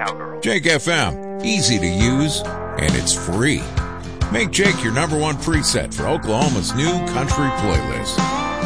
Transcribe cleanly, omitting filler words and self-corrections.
Jake FM, easy to use, and it's free. Make Jake your number one preset for Oklahoma's new country playlist.